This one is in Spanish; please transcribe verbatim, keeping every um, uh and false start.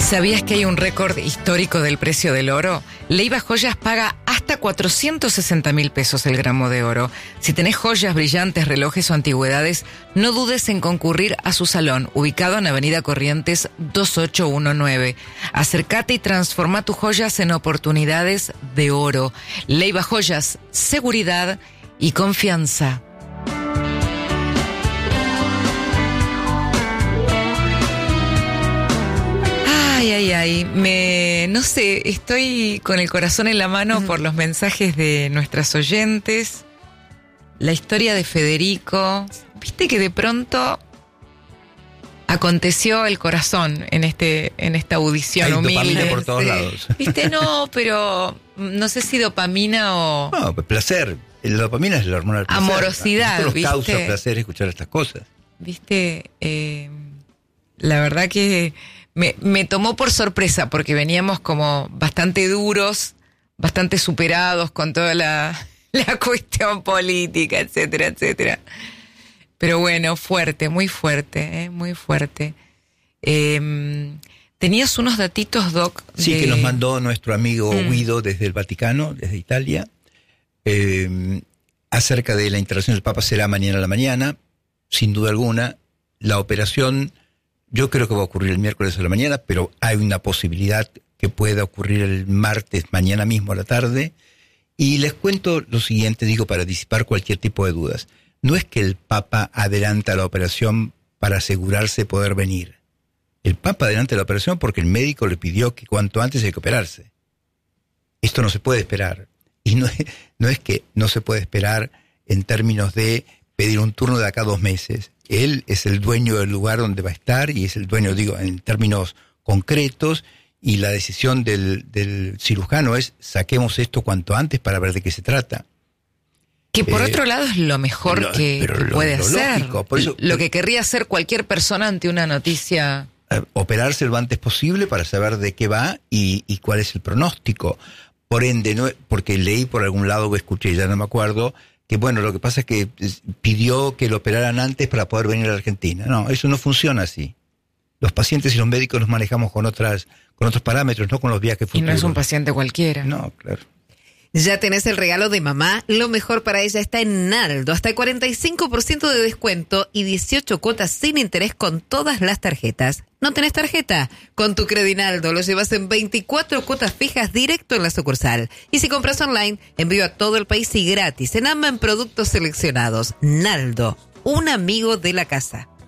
¿Sabías que hay un récord histórico del precio del oro? Leiva Joyas paga hasta cuatrocientos sesenta mil pesos el gramo de oro. Si tenés joyas, brillantes, relojes o antigüedades, no dudes en concurrir a su salón, ubicado en Avenida Corrientes dos ocho uno nueve. Acércate y transforma tus joyas en oportunidades de oro. Leiva Joyas, seguridad y confianza. Ay, ay, ay, me, no sé, estoy con el corazón en la mano uh-huh. por los mensajes de nuestras oyentes, la historia de Federico. Viste que de pronto aconteció el corazón en este, en esta audición hay humilde. Dopamina por todos sí. lados. Viste, no, pero no sé si dopamina o... No, placer. La dopamina es la hormona del placer. Amorosidad, nos ¿viste? Causa placer escuchar estas cosas. Viste, eh, la verdad que... Me, me tomó por sorpresa porque veníamos como bastante duros, bastante superados con toda la, la cuestión política, etcétera, etcétera. Pero bueno, fuerte, muy fuerte, ¿eh? muy fuerte. Eh, Tenías unos datitos, Doc. Sí, de... que nos mandó nuestro amigo mm. Guido desde el Vaticano, desde Italia, eh, acerca de la intervención del Papa. Será mañana a la mañana, sin duda alguna. La operación... Yo creo que va a ocurrir el miércoles a la mañana, pero hay una posibilidad que pueda ocurrir el martes, mañana mismo a la tarde. Y les cuento lo siguiente, digo, para disipar cualquier tipo de dudas. No es que el Papa adelanta la operación para asegurarse de poder venir. El Papa adelanta la operación porque el médico le pidió que cuanto antes hay que operarse. Esto no se puede esperar. Y no es, no es que no se puede esperar en términos de pedir un turno de acá a dos meses. Él es el dueño del lugar donde va a estar y es el dueño, digo, en términos concretos, y la decisión del, del cirujano es saquemos esto cuanto antes para ver de qué se trata. Que por eh, otro lado es lo mejor lo, que, que lo, puede lo hacer. Lógico, por eso, lo que querría hacer cualquier persona ante una noticia. Operarse lo antes posible para saber de qué va y, y cuál es el pronóstico. Por ende, no, porque leí por algún lado o escuché, ya no me acuerdo, que bueno, lo que pasa es que pidió que lo operaran antes para poder venir a la Argentina. No, eso no funciona así. Los pacientes y los médicos nos manejamos con otras, con otros parámetros, no con los viajes futuros. Y no es un paciente cualquiera. No, claro. Ya tenés el regalo de mamá, lo mejor para ella está en Naldo, hasta cuarenta y cinco por ciento de descuento y dieciocho cuotas sin interés con todas las tarjetas. ¿No tenés tarjeta? Con tu Credinaldo lo llevas en veinticuatro cuotas fijas directo en la sucursal. Y si compras online, envío a todo el país y gratis en ambos productos seleccionados. Naldo, un amigo de la casa.